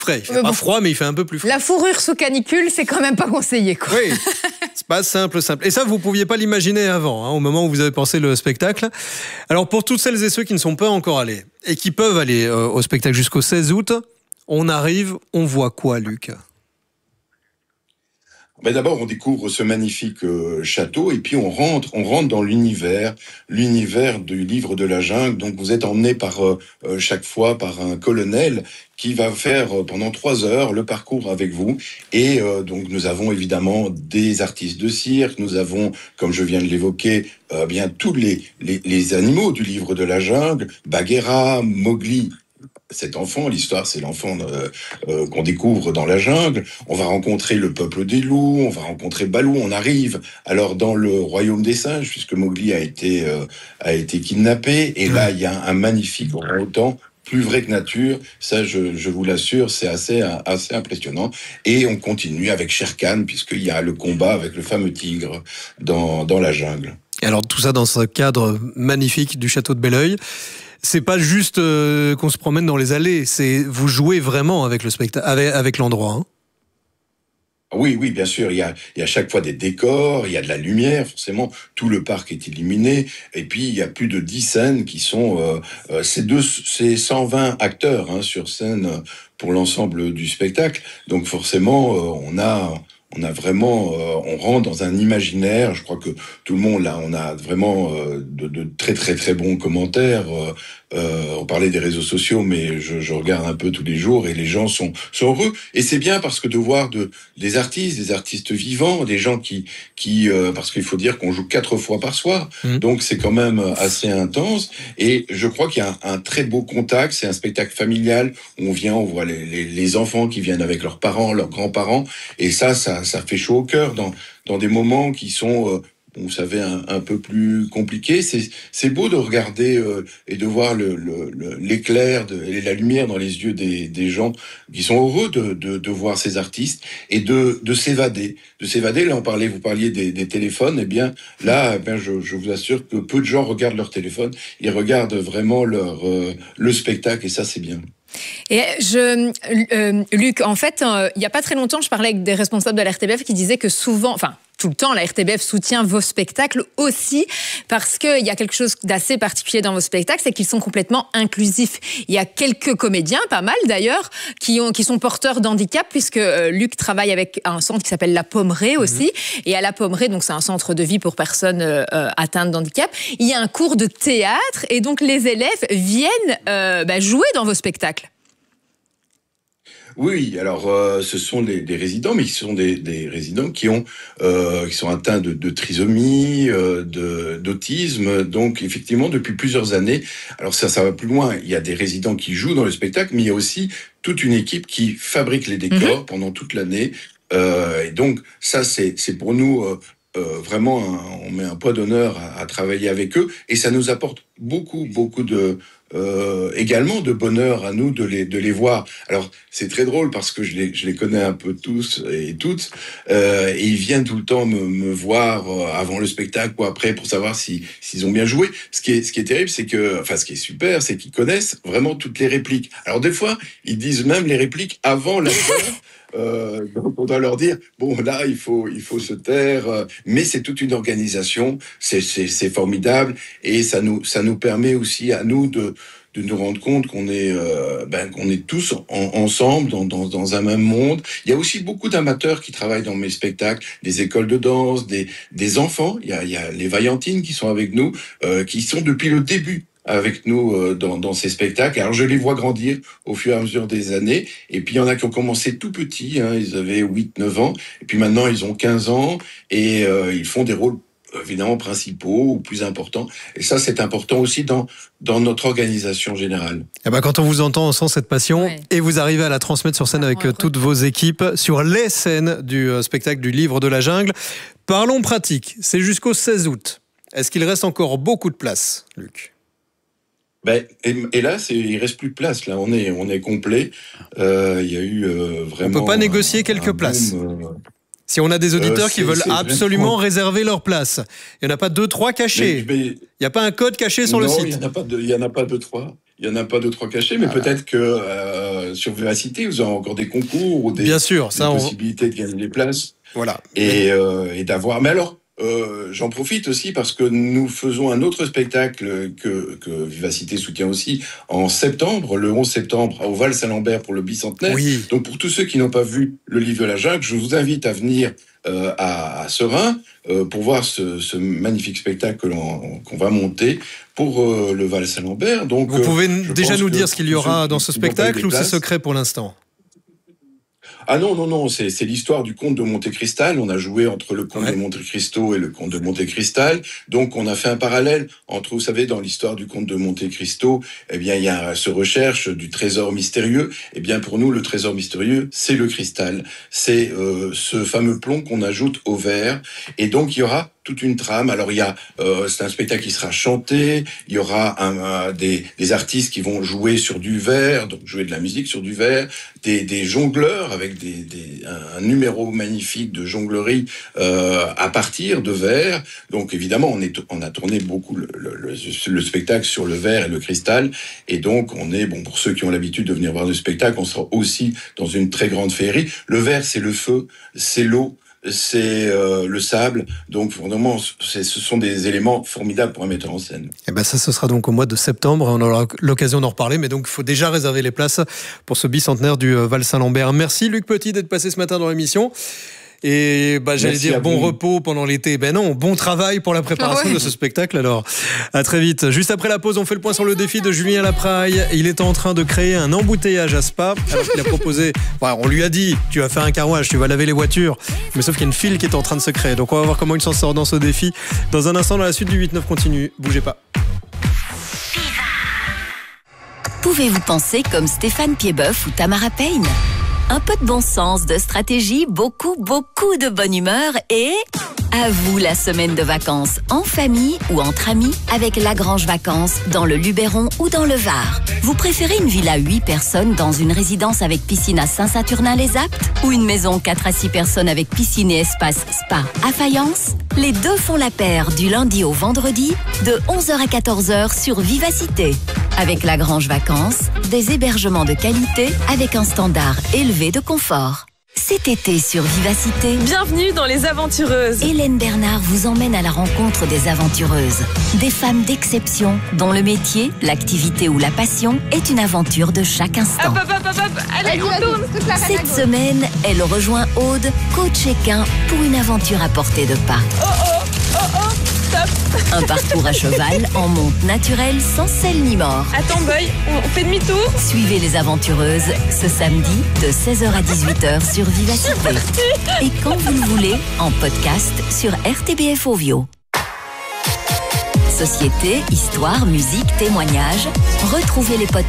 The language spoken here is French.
frais. Il fait pas froid, mais il fait un peu plus froid. La fourrure sous canicule, c'est quand même pas conseillé, quoi. Oui, c'est pas simple. Et ça, vous pouviez pas l'imaginer avant, au moment où vous avez pensé le spectacle. Alors, pour toutes celles et ceux qui ne sont pas encore allés et qui peuvent aller au spectacle jusqu'au 16 août, on arrive, on voit quoi, Luc ? Ben d'abord, on découvre ce magnifique château et puis on rentre dans l'univers du livre de la jungle. Donc vous êtes emmené chaque fois par un colonel qui va faire pendant 3 heures le parcours avec vous. Et donc nous avons évidemment des artistes de cirque, nous avons, comme je viens de l'évoquer, bien tous les animaux du livre de la jungle, Bagheera, Mowgli. Cet enfant, l'histoire, c'est l'enfant qu'on découvre dans la jungle. On va rencontrer le peuple des loups, on va rencontrer Balou. On arrive alors dans le royaume des singes, puisque Mowgli a été kidnappé. Et là, il y a un magnifique orang-outan, plus vrai que nature. Ça, je vous l'assure, c'est assez impressionnant. Et on continue avec Shere Khan, puisqu'il y a le combat avec le fameux tigre dans la jungle. Et alors, tout ça dans ce cadre magnifique du château de Belleuil. C'est pas juste qu'on se promène dans les allées, c'est vous jouez vraiment avec le spectacle, avec l'endroit. Hein. Oui, bien sûr, il y a chaque fois des décors, il y a de la lumière, forcément, tout le parc est illuminé, et puis il y a plus de 10 scènes qui sont... c'est 120 acteurs sur scène pour l'ensemble du spectacle, donc forcément, on a vraiment, on rentre dans un imaginaire. Je crois que tout le monde là, on a vraiment de très très très bons commentaires. On parlait des réseaux sociaux, mais je regarde un peu tous les jours et les gens sont heureux. Et c'est bien parce que de voir des artistes vivants, des gens qui parce qu'il faut dire qu'on joue 4 fois par soir, donc c'est quand même assez intense. Et je crois qu'il y a un très beau contact. C'est un spectacle familial. On voit les enfants qui viennent avec leurs parents, leurs grands-parents, et ça fait chaud au cœur dans des moments qui sont, vous savez, un peu plus compliqués. C'est beau de regarder et de voir l'éclair et la lumière dans les yeux des gens qui sont heureux de voir ces artistes et de s'évader. Là, vous parliez des téléphones. Eh bien, là, je vous assure que peu de gens regardent leur téléphone. Ils regardent vraiment le spectacle, et ça, c'est bien. Et Luc, en fait, il n'y a pas très longtemps, je parlais avec des responsables de la RTBF qui disaient que souvent, enfin tout le temps, la RTBF soutient vos spectacles aussi parce qu'il y a quelque chose d'assez particulier dans vos spectacles, c'est qu'ils sont complètement inclusifs. Il y a quelques comédiens, pas mal d'ailleurs, qui sont porteurs d'handicap, puisque Luc travaille avec un centre qui s'appelle La Pommeraye aussi. Et à La Pommeraye, donc c'est un centre de vie pour personnes atteintes d'handicap, il y a un cours de théâtre et donc les élèves viennent jouer dans vos spectacles. Oui, alors ce sont des résidents, mais ce sont des résidents qui sont atteints de trisomie, d'autisme. Donc effectivement, depuis plusieurs années, alors ça va plus loin. Il y a des résidents qui jouent dans le spectacle, mais il y a aussi toute une équipe qui fabrique les décors pendant toute l'année. Et donc ça, c'est pour nous vraiment, on met un poids d'honneur à travailler avec eux, et ça nous apporte beaucoup également de bonheur à nous de les voir. Alors c'est très drôle parce que je les connais un peu tous et toutes, et ils viennent tout le temps me voir avant le spectacle ou après pour savoir s'ils ont bien joué. Ce qui est terrible, c'est que, enfin ce qui est super, c'est qu'ils connaissent vraiment toutes les répliques. Alors des fois, ils disent même les répliques avant l'acteur. Donc on doit leur dire bon là il faut se taire, mais c'est toute une organisation, c'est formidable, et ça nous permet aussi à nous de nous rendre compte qu'on est tous ensemble dans un même monde. Il y a aussi beaucoup d'amateurs qui travaillent dans mes spectacles, des écoles de danse, des enfants. Il y a les Vaillantines qui sont avec nous, qui sont depuis le début avec nous dans ces spectacles. Alors je les vois grandir au fur et à mesure des années, et puis il y en a qui ont commencé tout petits, ils avaient 8-9 ans, et puis maintenant ils ont 15 ans, et ils font des rôles évidemment principaux ou plus importants, et ça c'est important aussi dans notre organisation générale. Et quand on vous entend, on sent cette passion, et vous arrivez à la transmettre sur scène avec toutes vos équipes sur les scènes du spectacle du Livre de la Jungle. Parlons pratique, c'est jusqu'au 16 août. Est-ce qu'il reste encore beaucoup de place, Luc ? Et là, il reste plus de place. Là, on est complet. Il y a eu vraiment. On peut pas négocier quelques places. Si on a des auditeurs qui veulent absolument réserver leur place, il y en a pas 2-3 cachés. Il y a pas un code caché sur le site. Il y en a pas 2-3. Il n'y en a pas 2-3 cachés, mais peut-être que sur Vivacité, vous aurez encore des concours ou des, bien sûr, ça, des possibilités de gagner des places. Voilà. Et d'avoir... Mais alors, j'en profite aussi parce que nous faisons un autre spectacle que Vivacité soutient aussi en septembre, le 11 septembre, au Val-Saint-Lambert pour le bicentenaire. Oui. Donc pour tous ceux qui n'ont pas vu le livre de la jungle, je vous invite à venir à Serein pour voir ce magnifique spectacle qu'on va monter pour le Val-Saint-Lambert. Donc, vous pouvez déjà nous dire ce qu'il y aura dans ce spectacle ou c'est secret pour l'instant ? Ah non, c'est l'histoire du comte de Monte-Cristal. On a joué entre le comte de Monte-Cristo et le comte de Monte-Cristal. Donc, on a fait un parallèle entre, vous savez, dans l'histoire du comte de Monte-Cristo, eh bien, il y a ce recherche du trésor mystérieux. Eh bien, pour nous, le trésor mystérieux, c'est le cristal. C'est ce fameux plomb qu'on ajoute au verre. Et donc, il y aura toute une trame. Alors, c'est un spectacle qui sera chanté. Il y aura des artistes qui vont jouer sur du verre, donc jouer de la musique sur du verre, des jongleurs avec un numéro magnifique de jonglerie à partir de verre. Donc, évidemment, on a tourné beaucoup le spectacle sur le verre et le cristal. Et donc, pour ceux qui ont l'habitude de venir voir le spectacle, on sera aussi dans une très grande féerie. Le verre, c'est le feu, c'est l'eau, c'est le sable, donc vraiment ce sont des éléments formidables pour un metteur en scène. Et ben ça, ce sera donc au mois de septembre, on aura l'occasion d'en reparler, mais donc il faut déjà réserver les places pour ce bicentenaire du Val-Saint-Lambert. Merci Luc Petit d'être passé ce matin dans l'émission. Et j'allais dire bon repos pendant l'été. Ben non, bon travail pour la préparation de ce spectacle. Alors, à très vite. Juste après la pause, on fait le point sur le défi de Julien Lapraille. Il est en train de créer un embouteillage à Spa. Alors qu'il a proposé, on lui a dit, tu vas faire un carrouage, tu vas laver les voitures. Mais sauf qu'il y a une file qui est en train de se créer. Donc on va voir comment il s'en sort dans ce défi. Dans un instant, dans la suite du 8-9 continue. Bougez pas. Pouvez-vous penser comme Stéphane Piedboeuf ou Tamara Payne ? Un peu de bon sens, de stratégie, beaucoup de bonne humeur et... À vous la semaine de vacances, en famille ou entre amis, avec Lagrange Vacances, dans le Luberon ou dans le Var. Vous préférez une villa 8 personnes dans une résidence avec piscine à Saint-Saturnin-les-Aptes ou une maison 4 à 6 personnes avec piscine et espace spa à Fayence? Les deux font la paire du lundi au vendredi, de 11h à 14h sur Vivacité. Avec Lagrange Vacances, des hébergements de qualité avec un standard élevé de confort. Cet été sur Vivacité, bienvenue dans Les Aventureuses. Hélène Bernard vous emmène à la rencontre des aventureuses. Des femmes d'exception dont le métier, l'activité ou la passion est une aventure de chaque instant. Allez, on tourne. Cette semaine, elle rejoint Aude, coach équin, pour une aventure à portée de pas. Stop. Un parcours à cheval en monte naturelle sans selle ni mort. Attends, Boy, on fait demi-tour. Suivez les aventureuses ce samedi de 16h à 18h sur Vivacité. Et quand vous le voulez, en podcast sur RTBF Ovio. Société, histoire, musique, témoignages. Retrouvez les podcasts